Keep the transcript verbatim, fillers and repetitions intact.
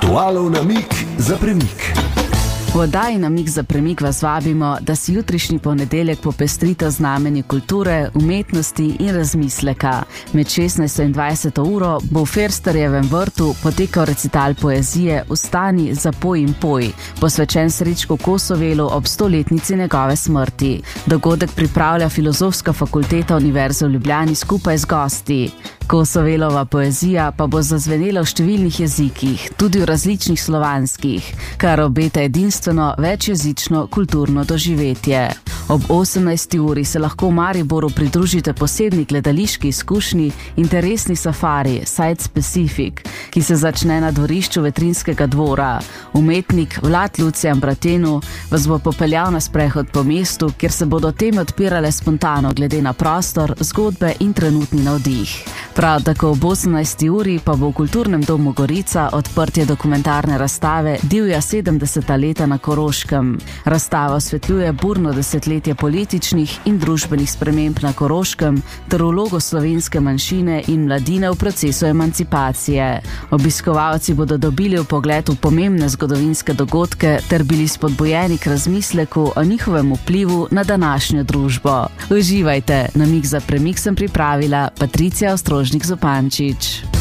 Ritualov namig za premik. V oddaji Namig za premik vas vabimo, da si jutrišnji ponedeljek popestrite znamenje kulture, umetnosti in razmisleka. Med šestnajsto in dvajseto uro bo v Fersterjevem vrtu potekal recital poezije Vstani, zapoj in poj, posvečen Srečku Kosovelu ob stoletnici njegove smrti. Dogodek pripravlja Filozofska fakulteta Univerze v Ljubljani skupaj z gosti. Kosovelova poezija pa bo zazvenela v številnih jezikih, tudi v različnih slovanskih, kar obeta edinstveno večjezično kulturno doživetje. Ob osemnajsti uri se lahko v Mariboru pridružite posebni gledališki izkušnji interesni safari Site Specific, ki se začne na dvorišču Vetrinskega dvora. Umetnik Vlad Lucijan Bratenu vas bo popeljal na sprehod po mestu, kjer se bodo teme odpirale spontano glede na prostor, zgodbe in trenutni navdih. Prav tako ob osemnajsti uri pa bo v Kulturnem domu Gorica odprtje dokumentarne razstave Divja sedemdeseta leta na Koroškem. Razstava osvetljuje burno desetletje političnih in družbenih sprememb na Koroškem ter vlogo slovenske manjšine in mladine v procesu emancipacije. Obiskovalci bodo dobili vpogled v pomembne zgodovinske dogodke ter bili spodbujeni k razmisleku o njihovem vplivu na današnjo družbo. Uživajte, Namig za premik sem pripravila Patricija Ostrožnik Zupančič.